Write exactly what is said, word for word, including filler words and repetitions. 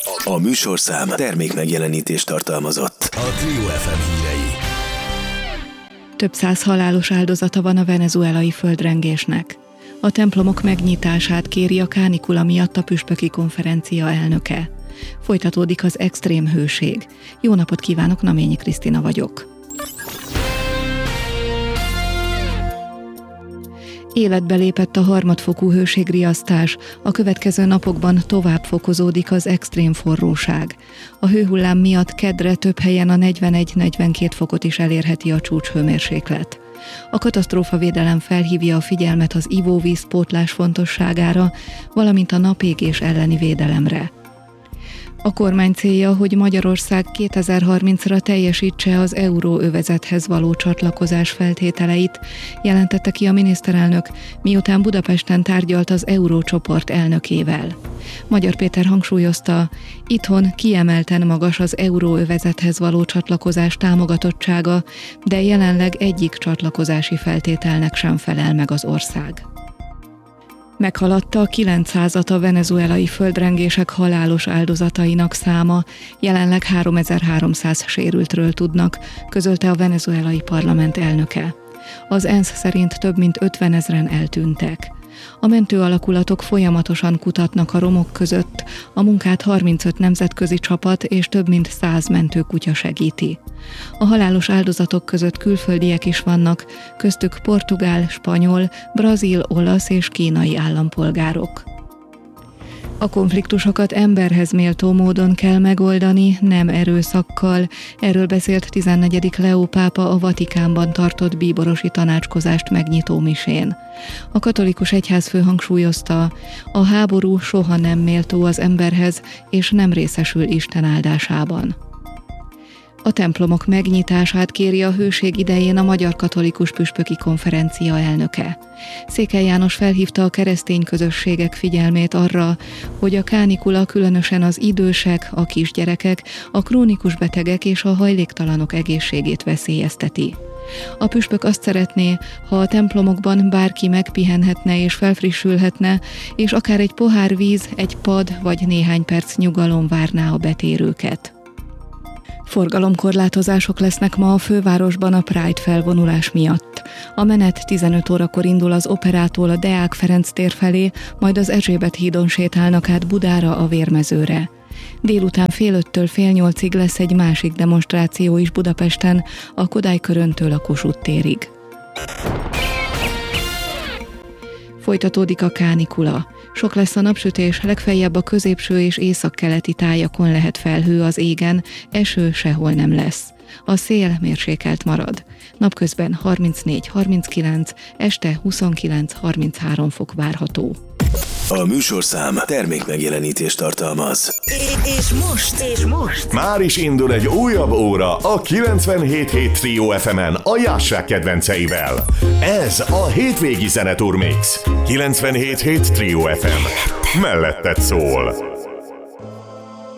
A műsorszám termék megjelenítést tartalmazott. A Trio ef em hírei. Több száz halálos áldozata van a venezuelai földrengésnek. A templomok megnyitását kéri a kánikula miatt a püspöki konferencia elnöke. Folytatódik az extrém hőség. Jó napot kívánok, Naményi Krisztina vagyok. Életbe lépett a harmadfokú hőségriasztás, a következő napokban tovább fokozódik az extrém forróság. A hőhullám miatt keddre több helyen a negyvenegy-negyvenkét fokot is elérheti a csúcshőmérséklet. A katasztrófavédelem felhívja a figyelmet az ivóvíz pótlás fontosságára, valamint a napégés elleni védelemre. A kormány célja, hogy Magyarország kétezer-harmincra teljesítse az euróövezethez való csatlakozás feltételeit, jelentette ki a miniszterelnök, miután Budapesten tárgyalt az eurócsoport elnökével. Magyar Péter hangsúlyozta, itthon kiemelten magas az euróövezethez való csatlakozás támogatottsága, de jelenleg egyik csatlakozási feltételnek sem felel meg az ország. Meghaladta a kilencszázat a venezuelai földrengések halálos áldozatainak száma, jelenleg háromezer-háromszáz sérültről tudnak, közölte a venezuelai parlament elnöke. Az ENSZ szerint több mint ötvenezren eltűntek. A mentőalakulatok folyamatosan kutatnak a romok között, a munkát harmincöt nemzetközi csapat és több mint száz mentőkutya segíti. A halálos áldozatok között külföldiek is vannak, köztük portugál, spanyol, brazil, olasz és kínai állampolgárok. A konfliktusokat emberhez méltó módon kell megoldani, nem erőszakkal. Erről beszélt tizennegyedik Leó pápa a Vatikánban tartott bíborosi tanácskozást megnyitó misén. A katolikus egyházfő hangsúlyozta, a háború soha nem méltó az emberhez, és nem részesül Isten áldásában. A templomok megnyitását kéri a hőség idején a Magyar Katolikus Püspöki Konferencia elnöke. Székely János felhívta a keresztény közösségek figyelmét arra, hogy a kánikula különösen az idősek, a kisgyerekek, a krónikus betegek és a hajléktalanok egészségét veszélyezteti. A püspök azt szeretné, ha a templomokban bárki megpihenhetne és felfrissülhetne, és akár egy pohár víz, egy pad vagy néhány perc nyugalom várná a betérőket. Forgalomkorlátozások lesznek ma a fővárosban a Pride felvonulás miatt. A menet tizenöt órakor indul az Operától a Deák Ferenc tér felé, majd az Erzsébet hídon sétálnak át Budára a Vérmezőre. Délután fél öttől fél nyolcig lesz egy másik demonstráció is Budapesten, a Kodály köröntől a Kossuth térig. Folytatódik a kánikula. Sok lesz a napsütés, legfeljebb a középső és északkeleti tájakon lehet felhő az égen, eső sehol nem lesz. A szél mérsékelt marad. Napközben harmincnégy-harminckilenc, este huszonkilenc-harminchárom fok várható. A műsorszám termék megjelenítést tartalmaz. És most, és most már is indul egy újabb óra a kilencvenhét hét Trio ef emen a Jássák kedvenceivel. Ez a hétvégi Zene Tour Mix. kilencvenhét hét Trio ef em. Melletted szól.